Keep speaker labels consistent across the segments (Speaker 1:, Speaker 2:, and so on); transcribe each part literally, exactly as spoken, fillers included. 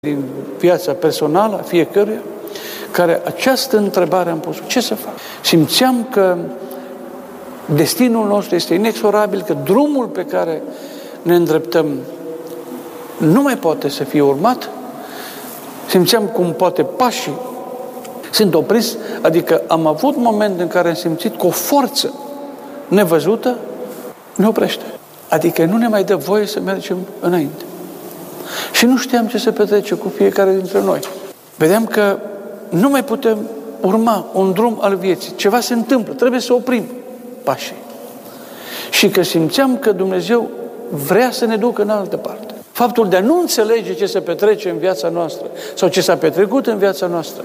Speaker 1: din viața personală a fiecăruia, care această întrebare am pus: ce să fac? Simțeam că destinul nostru este inexorabil, că drumul pe care ne îndreptăm nu mai poate să fie urmat. Simțeam cum poate pașii sunt opriți, adică am avut moment în care am simțit că o forță nevăzută ne oprește. Adică nu ne mai dă voie să mergem înainte. Și nu știam ce se petrece cu fiecare dintre noi. Vedeam că nu mai putem urma un drum al vieții. Ceva se întâmplă, trebuie să oprim pașii. Și că simțeam că Dumnezeu vrea să ne ducă în altă parte. Faptul de a nu înțelege ce se petrece în viața noastră sau ce s-a petrecut în viața noastră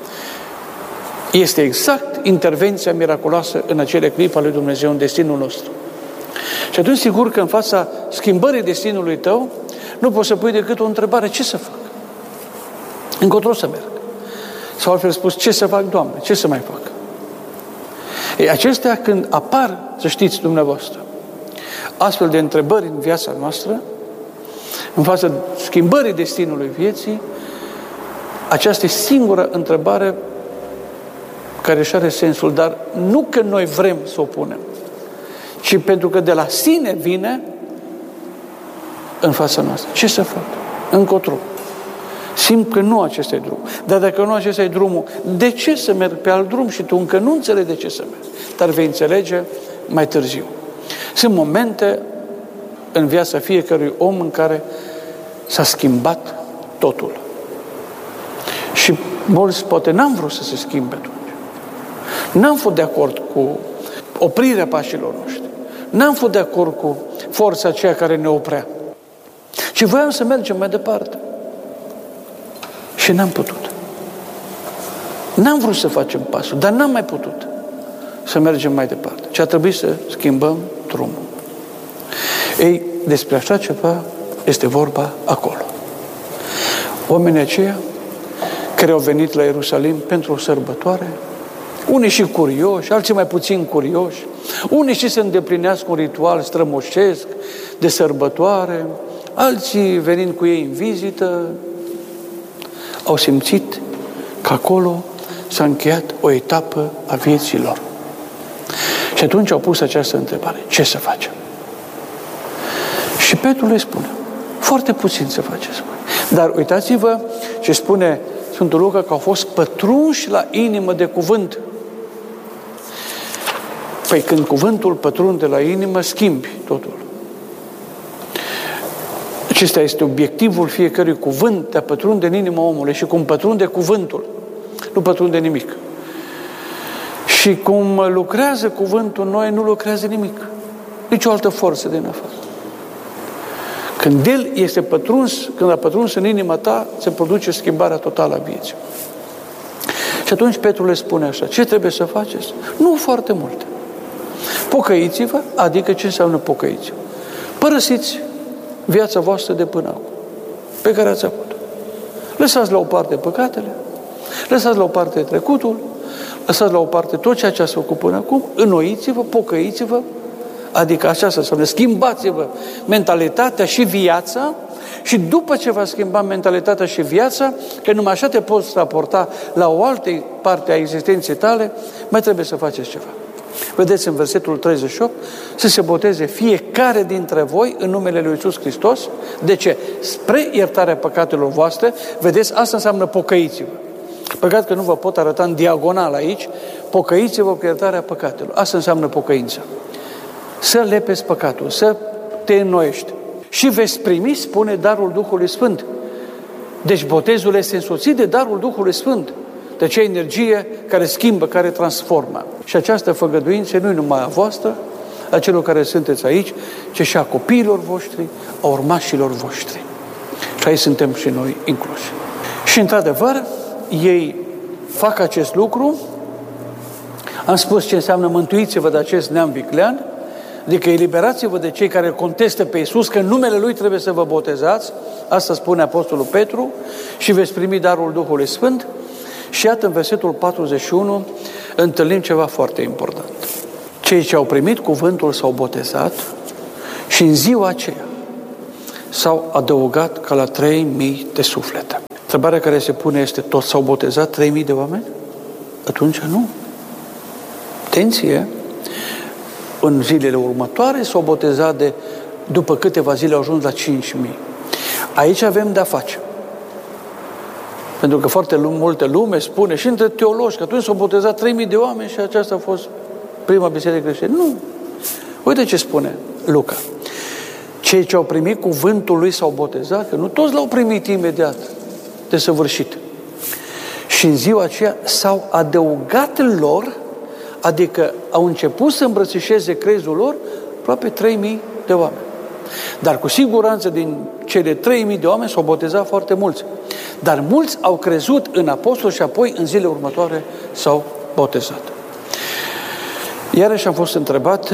Speaker 1: este exact intervenția miraculoasă în acele clipe ale lui Dumnezeu în destinul nostru. Și atunci, sigur că în fața schimbării destinului tău, nu poți să pui decât o întrebare: ce să fac? Încotro să merg? Sau altfel spus, ce să fac, Doamne? Ce să mai fac? Ei, acestea când apar, să știți dumneavoastră, astfel de întrebări în viața noastră, în fața schimbării destinului vieții, aceasta e singura întrebare care își are sensul, dar nu că noi vrem să o punem, ci pentru că de la sine vine în fața noastră. Ce să fac? Încotro. Simt că nu acesta e drumul. Dar dacă nu acesta e drumul, de ce să merg pe alt drum? Și tu încă nu înțelegi de ce să mergi. Dar vei înțelege mai târziu. Sunt momente în viața fiecărui om în care s-a schimbat totul. Și mulți poate n-am vrut să se schimbe atunci. N-am fost de acord cu oprirea pașilor noștri. N-am fost de acord cu forța aceea care ne oprea. Și voiam să mergem mai departe. Și n-am putut. N-am vrut să facem pasul, dar n-am mai putut să mergem mai departe. Și a trebuit să schimbăm drumul. Ei, despre așa ceva este vorba acolo. Oamenii aceia care au venit la Ierusalim pentru o sărbătoare, unii și curioși, alții mai puțin curioși, unii și să îndeplinească un ritual strămoșesc de sărbătoare, alții venind cu ei în vizită, au simțit că acolo s-a încheiat o etapă a vieții lor. Și atunci au pus această întrebare: ce să facem? Și Petru le spune: foarte puțin să faceți. Dar uitați-vă ce spune Sfântul Luca, că au fost pătrunși la inimă de cuvânt. Păi când cuvântul pătrunde la inimă, schimbi totul. Acesta este obiectivul fiecărui cuvânt, de a pătrunde în inima omului. Și cum pătrunde cuvântul, nu pătrunde nimic. Și cum lucrează cuvântul în noi, nu lucrează nimic. Nici o altă forță din afară. Când El este pătruns, când a pătruns în inima ta, se produce schimbarea totală a vieții. Și atunci Petru le spune așa: ce trebuie să faceți? Nu foarte multe. Pocăiți-vă, adică ce înseamnă pocăiți-vă? Părăsiți viața voastră de până acum, pe care ați avut. Lăsați la o parte păcatele, lăsați la o parte trecutul, lăsați la o parte tot ceea ce ați făcut până acum, înnoiți-vă, pocăiți-vă, adică aceasta înseamnă schimbați-vă mentalitatea și viața, și după ce va schimba mentalitatea și viața, că numai așa te poți raporta la o altă parte a existenței tale, mai trebuie să faceți ceva. Vedeți în versetul treizeci și opt, să se boteze fiecare dintre voi în numele lui Iisus Hristos. De ce? Spre iertarea păcatelor voastre. Vedeți, asta înseamnă pocăiți-vă. Păcat că nu vă pot arăta în diagonal aici. Pocăiți-vă cu iertarea păcatelor. Asta înseamnă pocăință. Să lepezi păcatul, să te înnoiești. Și veți primi, spune, darul Duhului Sfânt. Deci botezul este însoțit de darul Duhului Sfânt. De acea energie care schimbă, care transformă. Și această făgăduință nu e numai a voastră, a celor care sunteți aici, ci și a copiilor voștri, a urmașilor voștri. Și aici suntem și noi incluși. Și într-adevăr, ei fac acest lucru. Am spus ce înseamnă: mântuiți-vă de acest neam viclean, adică eliberați-vă de cei care contestă pe Iisus, că în numele Lui trebuie să vă botezați. Asta spune Apostolul Petru. Și veți primi darul Duhului Sfânt. Și iată, în versetul patruzeci și unu întâlnim ceva foarte important. Cei ce au primit cuvântul s-au botezat și în ziua aceea s-au adăugat ca la trei mii de suflete. Întrebarea care se pune este, toți s-au botezat trei mii de oameni? Atunci nu. Atenție! În zilele următoare s-au botezat de, după câteva zile au ajuns la cinci mii. Aici avem de-a face. Pentru că foarte multă lume spune, și între teologi, că atunci s-au botezat trei mii de oameni și aceasta a fost prima biserică creștină. Nu! Uite ce spune Luca. Cei ce au primit cuvântul lui s-au botezat, că nu toți l-au primit imediat de săvârșit. Și în ziua aceea s-au adăugat lor, adică au început să îmbrățișeze crezul lor, aproape trei mii de oameni. Dar cu siguranță din cele trei mii de oameni s-au botezat foarte mulți. Dar mulți au crezut în apostoli și apoi în zilele următoare s-au botezat. Iarăși am fost întrebat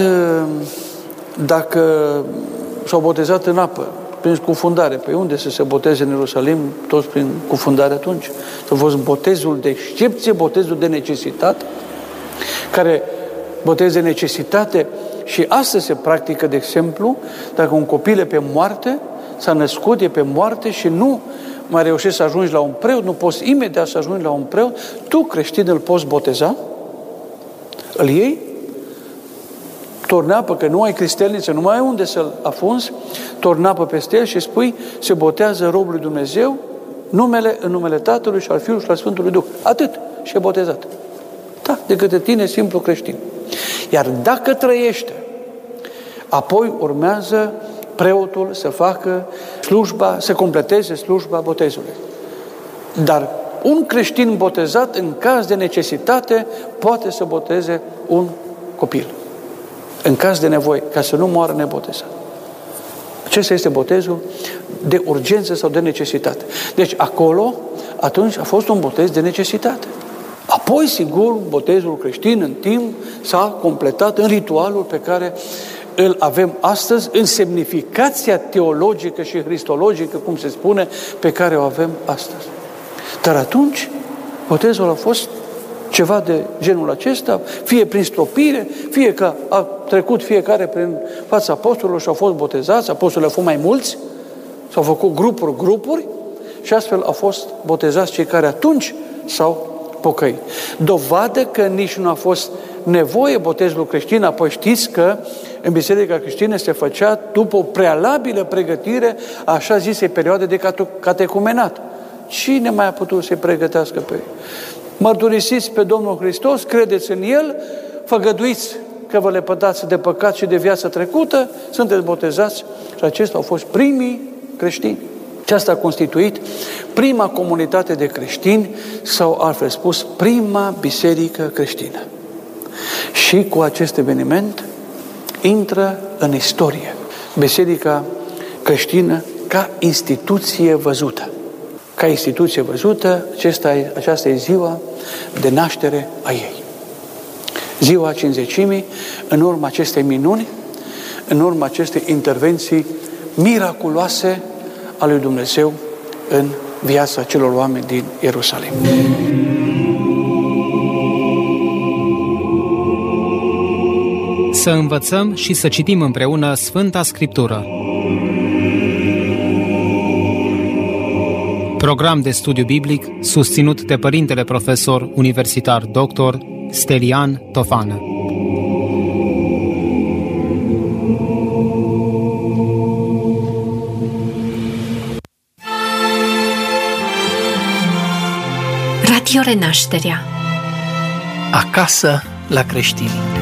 Speaker 1: dacă s-au botezat în apă, prin cufundare. Păi unde să se boteze în Ierusalim? Toți prin cufundare atunci. A fost botezul de excepție, botezul de necesitate, care botez de necesitate și astăzi se practică, de exemplu, dacă un copil e pe moarte, s-a născut, e pe moarte și nu mai reușești să ajungi la un preot, nu poți imediat să ajungi la un preot, tu, creștin, îl poți boteza, îl iei, torni apă, că nu ai cristelniță, nu mai ai unde să-l afunzi, torni apă peste el și spui, se botează robul lui Dumnezeu, numele în numele Tatălui și al Fiului și al Sfântului Duh. Atât. Și e botezat. Da, de către tine, simplu creștin. Iar dacă trăiește, apoi urmează preotul să facă slujba, să completeze slujba botezului. Dar un creștin botezat, în caz de necesitate, poate să boteze un copil. În caz de nevoie, ca să nu moară nebotezat. Acesta este botezul de urgență sau de necesitate. Deci acolo, atunci a fost un botez de necesitate. Apoi, sigur, botezul creștin în timp s-a completat în ritualul pe care îl avem astăzi, în semnificația teologică și cristologică, cum se spune, pe care o avem astăzi. Dar atunci, botezul a fost ceva de genul acesta, fie prin stropire, fie că a trecut fiecare prin fața apostolilor și au fost botezați, apostolii au fost mai mulți, s-au făcut grupuri, grupuri și astfel au fost botezați cei care atunci s-au pocăit. Dovadă că nici nu a fost nevoie botezul creștin, apoi știți că în biserica creștină se făcea după o prealabilă pregătire a așa zisei perioade de catecumenat. Cine mai a putut să-i pregătească pe ei? Mărturisiți pe Domnul Hristos, credeți în El, făgăduiți că vă lepădați de păcat și de viața trecută, sunteți botezați și acestea au fost primii creștini. Și asta a constituit prima comunitate de creștini sau, altfel spus, prima biserică creștină. Și cu acest eveniment intră în istorie biserica creștină ca instituție văzută. Ca instituție văzută, acesta, aceasta e ziua de naștere a ei. Ziua Cincizecimii, în urma acestei minuni, în urma acestei intervenții miraculoase a lui Dumnezeu în viața celor oameni din Ierusalim.
Speaker 2: Să învățăm și să citim împreună Sfânta Scriptură. Program de studiu biblic susținut de Părintele Profesor Universitar doctor Stelian Tofană.
Speaker 3: Radio Renașterea.
Speaker 4: Acasă la creștini.